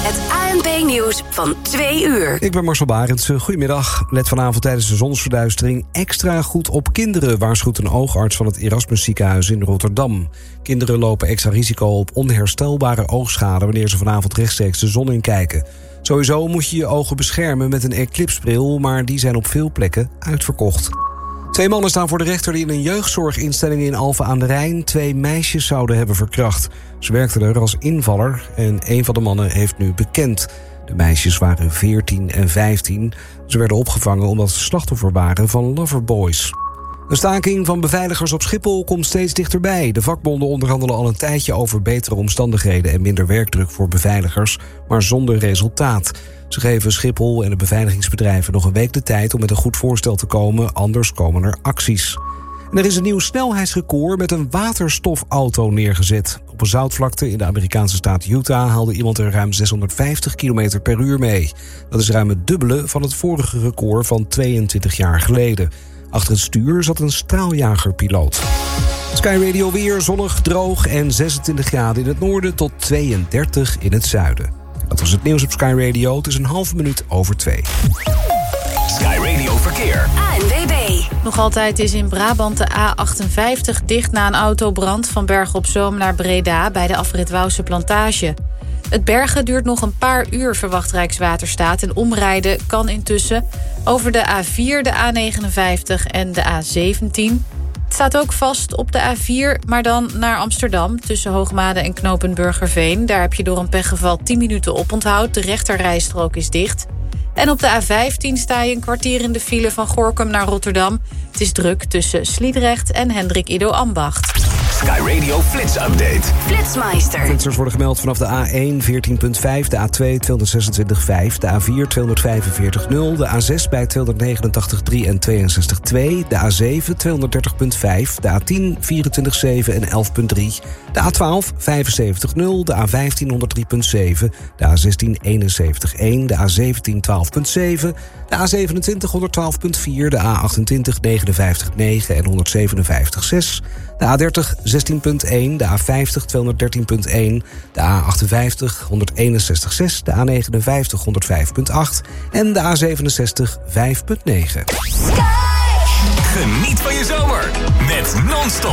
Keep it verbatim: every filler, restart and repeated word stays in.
Het A N P-nieuws van twee uur. Ik ben Marcel Barends. Goedemiddag. Let vanavond tijdens de zonsverduistering extra goed op kinderen, waarschuwt een oogarts van het Erasmus ziekenhuis in Rotterdam. Kinderen lopen extra risico op onherstelbare oogschade wanneer ze vanavond rechtstreeks de zon in kijken. Sowieso moet je je ogen beschermen met een eclipsbril, maar die zijn op veel plekken uitverkocht. Twee mannen staan voor de rechter die in een jeugdzorginstelling in Alphen aan de Rijn twee meisjes zouden hebben verkracht. Ze werkten er als invaller en een van de mannen heeft nu bekend. De meisjes waren veertien en vijftien. Ze werden opgevangen omdat ze slachtoffer waren van loverboys. De staking van beveiligers op Schiphol komt steeds dichterbij. De vakbonden onderhandelen al een tijdje over betere omstandigheden en minder werkdruk voor beveiligers, maar zonder resultaat. Ze geven Schiphol en de beveiligingsbedrijven nog een week de tijd om met een goed voorstel te komen, anders komen er acties. En er is een nieuw snelheidsrecord met een waterstofauto neergezet. Op een zoutvlakte in de Amerikaanse staat Utah haalde iemand er ruim zeshonderdvijftig kilometer per uur mee. Dat is ruim het dubbele van het vorige record van tweeëntwintig jaar geleden. Achter het stuur zat een straaljagerpiloot. Sky Radio weer, zonnig, droog en zesentwintig graden in het noorden tot tweeëndertig in het zuiden. Dat was het nieuws op Sky Radio. Het is een halve minuut over twee. Sky Radio Verkeer. A N W B. Nog altijd is in Brabant de A achtenvijftig dicht na een autobrand van Bergen op Zoom naar Breda bij de afrit Wouwse Plantage. Het bergen duurt nog een paar uur, verwacht Rijkswaterstaat. En omrijden kan intussen over de A vier, de A negenenvijftig en de A zeventien. Het staat ook vast op de A vier, maar dan naar Amsterdam. Tussen Hoogmade en knooppunt Burgerveen. Daar heb je door een pechgeval tien minuten oponthoud. De rechterrijstrook is dicht. En op de A vijftien sta je een kwartier in de file van Gorinchem naar Rotterdam. Het is druk tussen Sliedrecht en Hendrik Ido Ambacht. Sky Radio Flits Update. Flitsmeister. Flitsers worden gemeld vanaf de A één veertien komma vijf, de A twee tweehonderdzesentwintig komma vijf, de A vier tweehonderdvijfenveertig komma nul, de A zes bij tweehonderdnegenentachtig komma drie en tweeënzestig komma twee, de A zeven tweehonderddertig komma vijf, de A tien vierentwintig komma zeven en elf komma drie, de A twaalf vijfenzeventig komma nul, de A vijftien honderddrie komma zeven, de A zestien eenenzeventig komma één, de A zeventien twaalf komma zeven, de A zevenentwintig honderdtwaalf komma vier, de A achtentwintig negenenvijftig komma negen en honderdzevenenvijftig komma zes, de A dertig zestien komma één, de A vijftig tweehonderddertien komma één, de A achtenvijftig honderdeenenzestig komma zes, de A negenenvijftig honderdvijf komma acht en de A zevenenzestig vijf komma negen. Geniet van je zomer met non-stop